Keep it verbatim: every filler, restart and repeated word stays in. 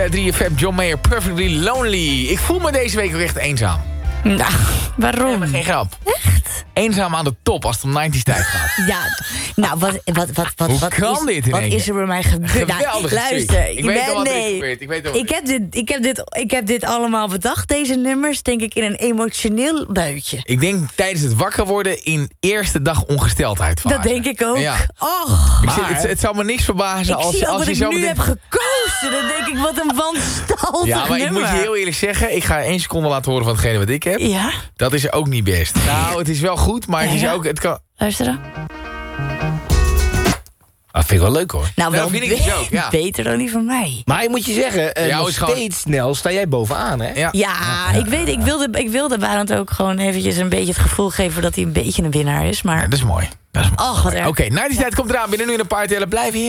drie F M, John Mayer, Perfectly Lonely. Ik voel me deze week ook echt eenzaam. Nou, waarom? Ja, geen grap. Echt? Eenzaam aan de top als het om negentig tijd gaat. Ja, nou, wat, wat, wat, wat, Hoe wat kan is, dit in Wat één keer? is er bij mij gebeurd? Nou, Geweldige luister, streak. Ik weet al wat er is nee, gebeurd. Ik weet al wat ik er heb, dit, ik, heb dit, ik heb dit allemaal bedacht, deze nummers, denk ik, in een emotioneel buitje. Ik denk tijdens het wakker worden in eerste dag ongesteldheid van. Dat denk ik ook. Ja. Och, Ik zit, het, het zou me niks verbazen ik als, zie ook als wat je ik zo nu meteen- heb gekozen. Dan denk ik, wat een wanstaltig Ja, maar ik nummer. moet je heel eerlijk zeggen, ik ga één seconde laten horen van hetgene wat ik heb. Ja, Dat is ook niet best. Nou, het is wel goed, maar het is Ja. ook... Het kan... luisteren. Dat vind ik wel leuk hoor. Nou, wel dat vind ik dus ook, ja. beter dan die van mij. Maar ik moet je zeggen, uh, Jou nog is gewoon- steeds snel sta jij bovenaan, hè? Ja. Ja, ik weet, ik wilde, ik wilde Barend ook gewoon eventjes een beetje het gevoel geven dat hij een beetje een winnaar is. Maar Ja, dat is mooi. Dat is mooi. ach, wat erg. Oké, na die tijd komt eraan. Binnen nu in een paar tellen. Blijf hier.